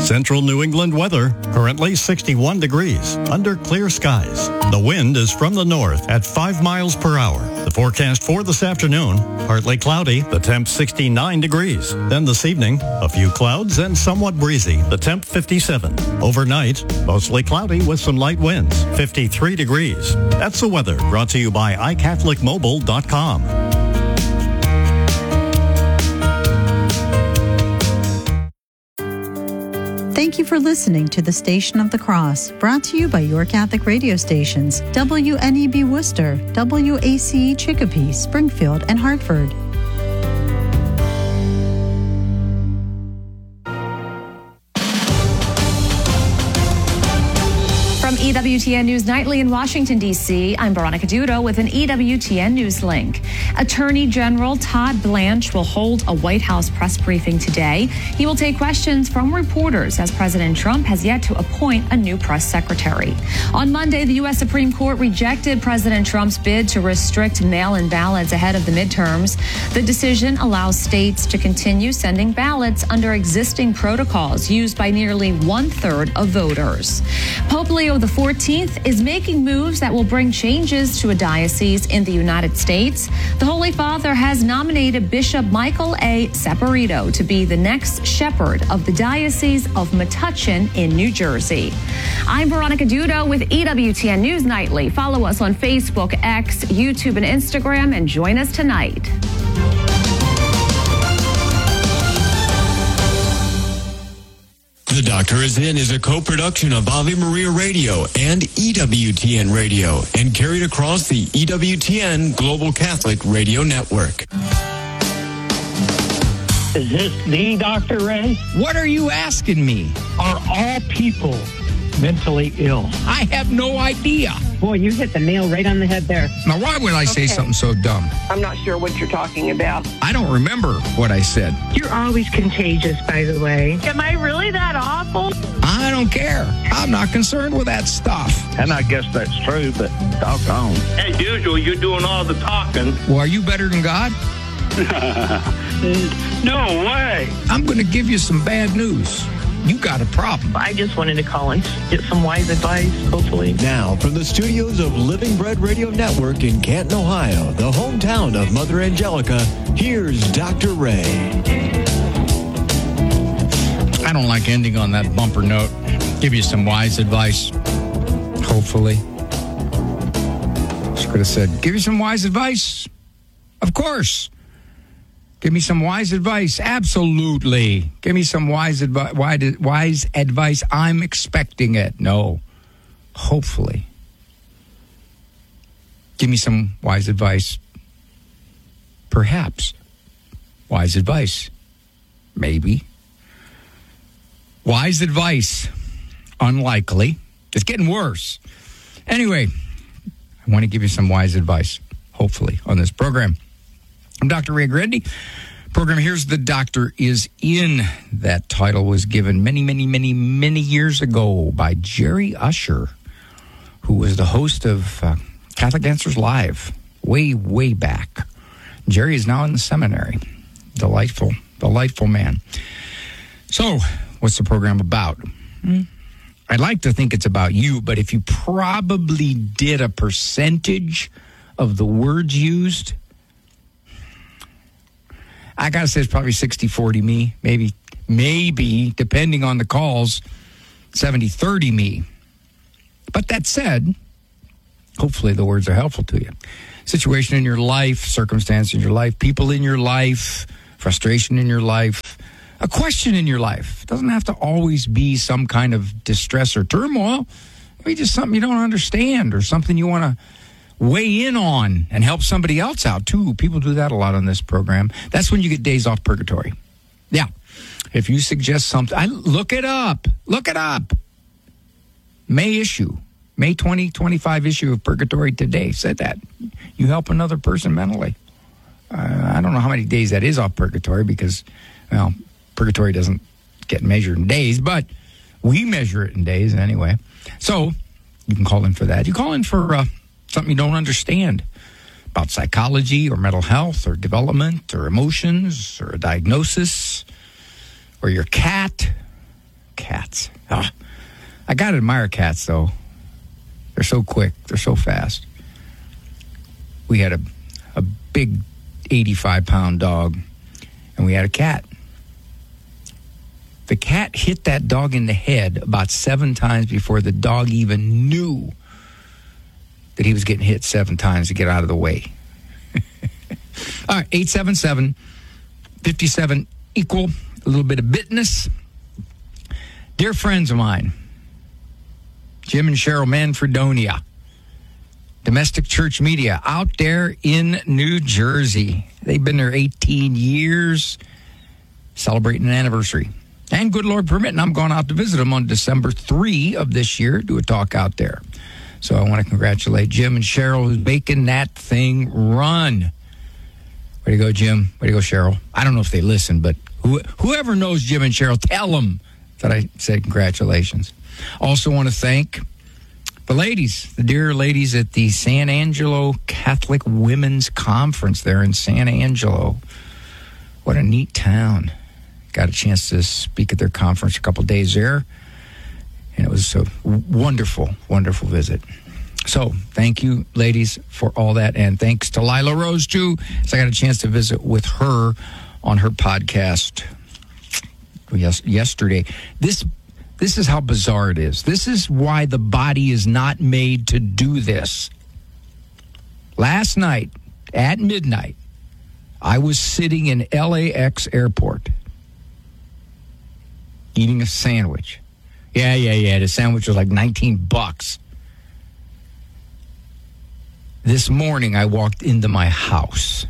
Central New England weather, currently 61 degrees, under clear skies. The wind is from the north at 5 miles per hour. The forecast for this afternoon, partly cloudy, the temp 69 degrees. Then this evening, a few clouds and somewhat breezy, the temp 57. Overnight, mostly cloudy with some light winds, 53 degrees. That's the weather, brought to you by iCatholicMobile.com. Thank you for listening to the Station of the Cross, brought to you by your Catholic radio stations, WNEB Worcester, WACE Chicopee, Springfield, and Hartford. From EWTN News Nightly in Washington, D.C., I'm Veronica Dudo with an EWTN News link. Attorney General Todd Blanche will hold a White House press briefing today. He will take questions from reporters as President Trump has yet to appoint a new press secretary. On Monday, the U.S. Supreme Court rejected President Trump's bid to restrict mail-in ballots ahead of the midterms. The decision allows states to continue sending ballots under existing protocols used by nearly one-third of voters. Pope Leo XIV is making moves that will bring changes to a diocese in the United States. The Holy Father has nominated Bishop Michael A. Saporito to be the next shepherd of the Diocese of Metuchen in New Jersey. I'm Veronica Dudo with EWTN News Nightly. Follow us on Facebook, X, YouTube, and Instagram, and join us tonight. The Doctor Is In is a co-production of Ave Maria Radio and EWTN Radio and carried across the EWTN Global Catholic Radio Network. Is this the Dr. Ray? What are you asking me? Are all people mentally ill? I have no idea. Boy, you hit the nail right on the head there. Now, why would I say something so dumb? I'm not sure what you're talking about. I don't remember what I said. You're always contagious, by the way. Am I really that awful? I don't care. I'm not concerned with that stuff. And I guess that's true, but doggone. As usual, you're doing all the talking. Well, are you better than God? No way. I'm going to give you some bad news. You got a problem. I just wanted to call and get some wise advice, hopefully. Now, from the studios of Living Bread Radio Network in Canton, Ohio, the hometown of Mother Angelica, here's Dr. Ray. I don't like ending on that bumper note. Give you some wise advice, hopefully. She could have said, give you some wise advice? Of course. Give me some wise advice. Absolutely. Give me some wise advice. I'm expecting it. No. Hopefully. Give me some wise advice. Perhaps. Wise advice. Maybe. Wise advice. Unlikely. It's getting worse. Anyway, I want to give you some wise advice, hopefully, on this program. I'm Dr. Ray Grendy. Program Here's the Doctor Is In. That title was given many years ago by Jerry Usher, who was the host of Catholic Answers Live way back. Jerry is now in the seminary. Delightful man. So, what's the program about? I'd like to think it's about you, but if you probably did a percentage of the words used, I got to say it's probably 60-40 me, maybe, depending on the calls, 70-30 me. But that said, hopefully the words are helpful to you. Situation in your life, circumstance in your life, people in your life, frustration in your life, a question in your life. It doesn't have to always be some kind of distress or turmoil. Maybe just something you don't understand or something you want to weigh in on and help somebody else out, too. People do that a lot on this program. That's when you get days off purgatory. Yeah. If you suggest something, look it up. May 2025 issue of Purgatory Today said that. You help another person mentally. I don't know how many days that is off purgatory because, well, purgatory doesn't get measured in days, but we measure it in days anyway. So you can call in for that. You call in for something you don't understand about psychology or mental health or development or emotions or a diagnosis or your cat cats. I got to admire cats, though. They're so quick. They're so fast. We had a big 85-pound dog, and we had a cat. The cat hit that dog in the head about 7 times before the dog even knew that he was getting hit 7 times to get out of the way. All right, 877-57 equal, a little bit of bitness. Dear friends of mine, Jim and Cheryl Manfredonia, Domestic Church Media, out there in New Jersey. They've been there 18 years, celebrating an anniversary. And good Lord permitting, I'm going out to visit them on December 3 of this year, do a talk out there. So I want to congratulate Jim and Cheryl, who's making that thing run. Way to go, Jim. Way to go, Cheryl. I don't know if they listen, but whoever knows Jim and Cheryl, tell them that I said congratulations. Also want to thank the ladies, the dear ladies at the San Angelo Catholic Women's Conference there in San Angelo. What a neat town. Got a chance to speak at their conference a couple days there, and it was a wonderful, wonderful visit. So thank you, ladies, for all that, and thanks to Lila Rose, too, as I got a chance to visit with her on her podcast yesterday. This is how bizarre it is. This is why the body is not made to do this. Last night, at midnight, I was sitting in LAX airport eating a sandwich. Yeah. The sandwich was like $19. This morning, I walked into my house.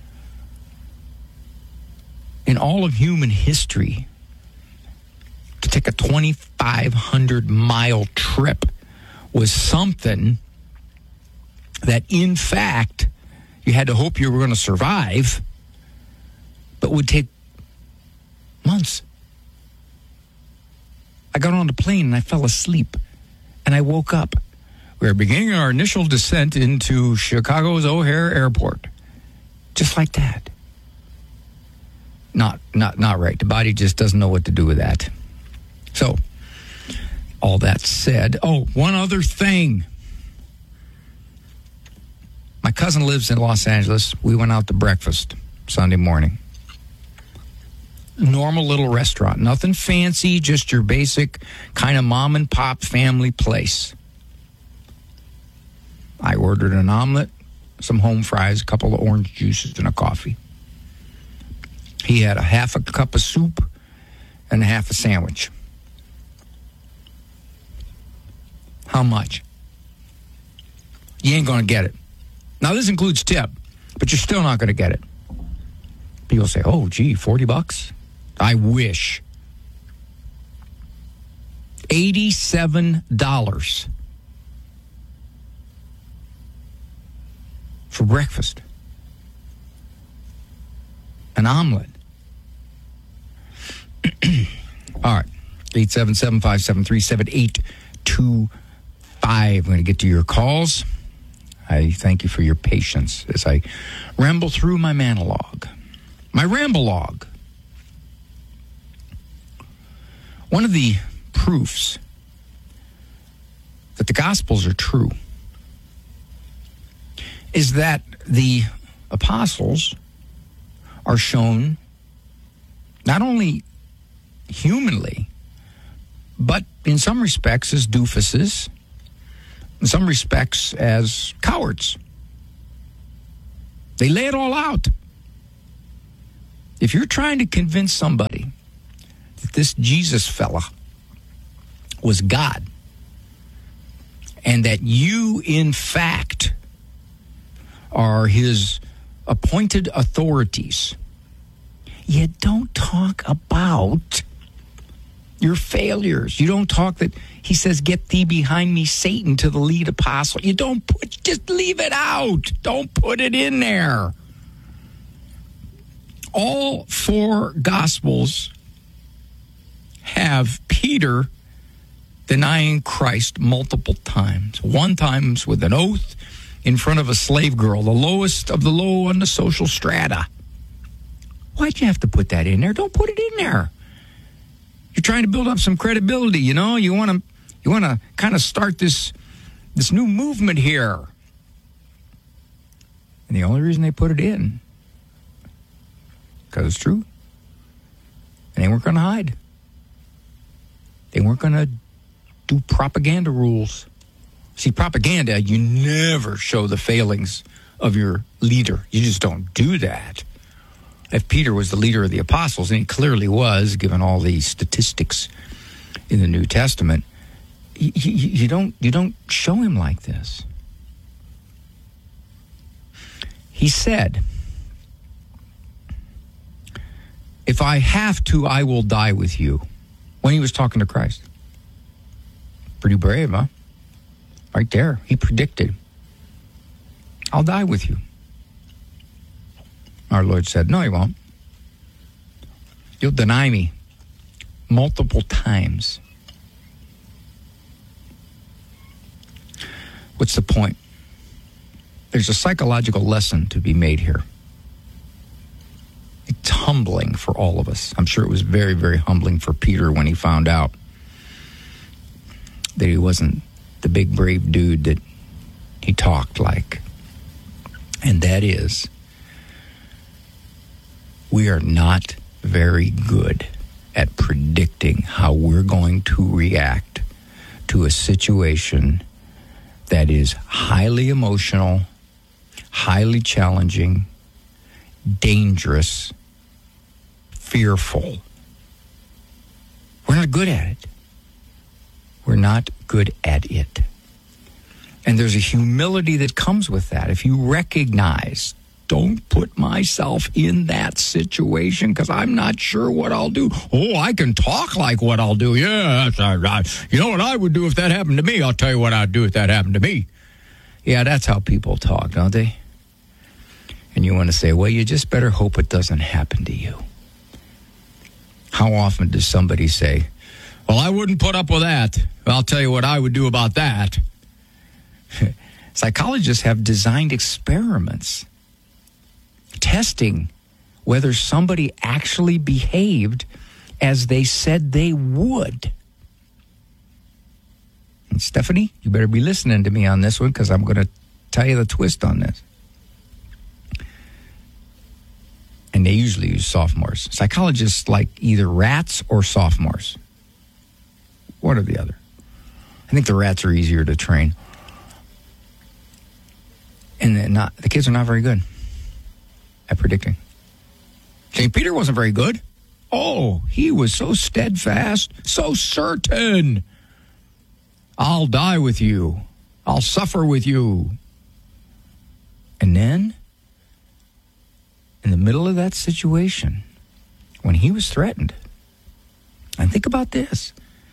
In all of human history, to take a 2,500-mile trip was something that, in fact, you had to hope you were going to survive, but would take months. I got on the plane and I fell asleep, and I woke up. We were beginning our initial descent into Chicago's O'Hare Airport. Just like that. Not right. The body just doesn't know what to do with that. So, all that said, one other thing. My cousin lives in Los Angeles. We went out to breakfast Sunday morning. Normal little restaurant. Nothing fancy, just your basic kind of mom and pop family place. I ordered an omelet, some home fries, a couple of orange juices, and a coffee. He had a half a cup of soup and a half a sandwich. How much? You ain't going to get it. Now, this includes tip, but you're still not going to get it. People say, $40? I wish. $87 for breakfast. An omelet. All right. 877-573-7825. I'm going to get to your calls. I thank you for your patience as I ramble through my monologue. My ramble-log. One of the proofs that the Gospels are true is that the apostles are shown not only humanly, but in some respects as doofuses, in some respects as cowards. They lay it all out. If you're trying to convince somebody that this Jesus fella was God, and that you, in fact, are his appointed authorities, you don't talk about your failures. You don't talk that he says, "Get thee behind me, Satan," to the lead apostle. You don't just leave it out. Don't put it in there. All 4 Gospels have Peter denying Christ multiple times. One time with an oath in front of a slave girl, the lowest of the low on the social strata. Why'd you have to put that in there? Don't put it in there. You're trying to build up some credibility, you know? You want to kind of start this new movement here. And the only reason they put it in, because it's true. And they weren't going to hide. They weren't going to do propaganda rules. See, propaganda, you never show the failings of your leader. You just don't do that. If Peter was the leader of the apostles, and he clearly was, given all the statistics in the New Testament, you don't show him like this. He said, if I have to, I will die with you. When he was talking to Christ. Pretty brave, huh? Right there. He predicted, I'll die with you. Our Lord said, no, you won't. You'll deny me multiple times. What's the point? There's a psychological lesson to be made here. It's humbling for all of us. I'm sure it was very, very humbling for Peter when he found out that he wasn't the big, brave dude that he talked like. And that is, we are not very good at predicting how we're going to react to a situation that is highly emotional, highly challenging, dangerous, fearful. We're not good at it. We're not good at it. And there's a humility that comes with that. If you recognize, don't put myself in that situation because I'm not sure what I'll do. Oh, I can talk like what I'll do. Yeah, you know what I would do if that happened to me? I'll tell you what I'd do if that happened to me. Yeah, that's how people talk, don't they? And you want to say, well, you just better hope it doesn't happen to you. How often does somebody say, well, I wouldn't put up with that. I'll tell you what I would do about that. Psychologists have designed experiments testing whether somebody actually behaved as they said they would. And Stephanie, you better be listening to me on this one because I'm going to tell you the twist on this. And they usually use sophomores. Psychologists like either rats or sophomores. One or the other. I think the rats are easier to train. And the kids are not very good at predicting. St. Peter wasn't very good. Oh, he was so steadfast, so certain. I'll die with you. I'll suffer with you. And then, in the middle of that situation, when he was threatened, and think about this,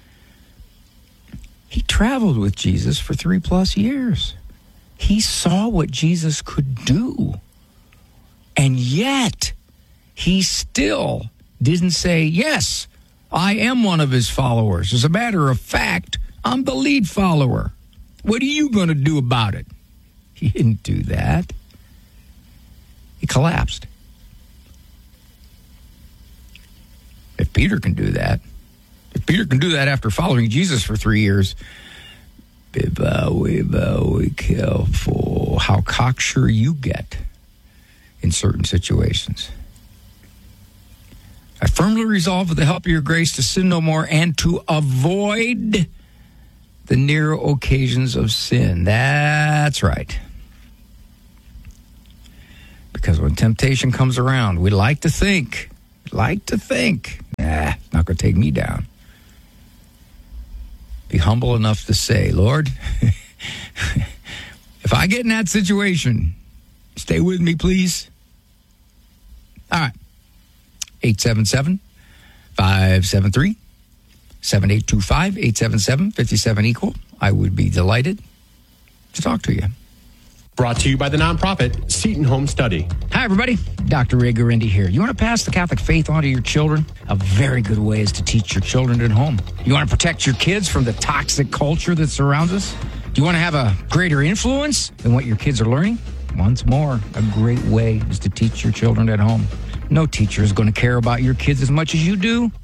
he traveled with Jesus for 3+ years. He saw what Jesus could do. And yet, he still didn't say, yes, I am one of his followers. As a matter of fact, I'm the lead follower. What are you going to do about it? He didn't do that. He collapsed. If Peter can do that, after following Jesus for 3 years, be very careful how cocksure you get in certain situations. I firmly resolve with the help of your grace to sin no more and to avoid the near occasions of sin. That's right. Because when temptation comes around, we like to think, it's not going to take me down. Be humble enough to say, Lord, if I get in that situation, stay with me, please. All right. 877-573-7825, 877-57-EQUAL. I would be delighted to talk to you. Brought to you by the nonprofit Seton Home Study. Hi, everybody. Dr. Ray Guarendi here. You want to pass the Catholic faith on to your children? A very good way is to teach your children at home. You want to protect your kids from the toxic culture that surrounds us? Do you want to have a greater influence than what your kids are learning? Once more, a great way is to teach your children at home. No teacher is going to care about your kids as much as you do.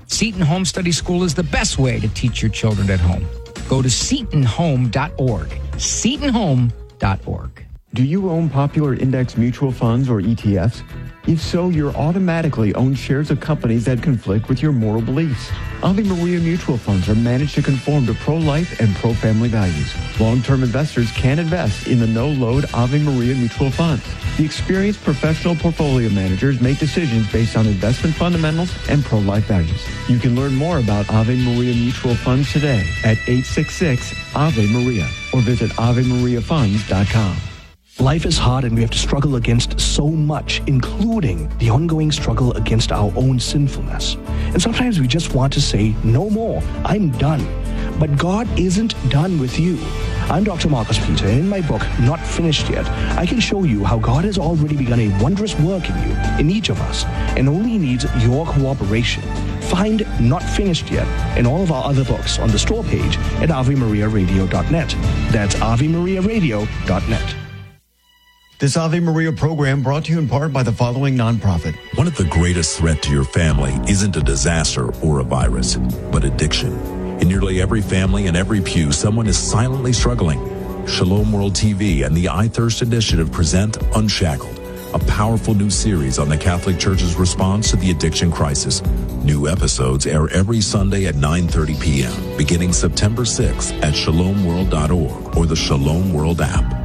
Seton Home Study School is the best way to teach your children at home. Go to setonhome.org. setonhome.org. Do you own popular index mutual funds or ETFs? If so, you're automatically own shares of companies that conflict with your moral beliefs. Ave Maria mutual funds are managed to conform to pro-life and pro-family values. Long-term investors can invest in the no-load Ave Maria mutual funds. The experienced professional portfolio managers make decisions based on investment fundamentals and pro-life values. You can learn more about Ave Maria mutual funds today at 866-AVE-MARIA or visit AveMariaFunds.com. Life is hard and we have to struggle against so much, including the ongoing struggle against our own sinfulness. And sometimes we just want to say, no more, I'm done. But God isn't done with you. I'm Dr. Marcus Peter, and in my book, Not Finished Yet, I can show you how God has already begun a wondrous work in you, in each of us, and only needs your cooperation. Find Not Finished Yet and all of our other books on the store page at AveMariaRadio.net. That's AveMariaRadio.net. This Ave Maria program brought to you in part by the following nonprofit. One of the greatest threats to your family isn't a disaster or a virus, but addiction. In nearly every family and every pew, someone is silently struggling. Shalom World TV and the I Thirst Initiative present Unshackled, a powerful new series on the Catholic Church's response to the addiction crisis. New episodes air every Sunday at 9:30 p.m., beginning September 6th at shalomworld.org or the Shalom World app.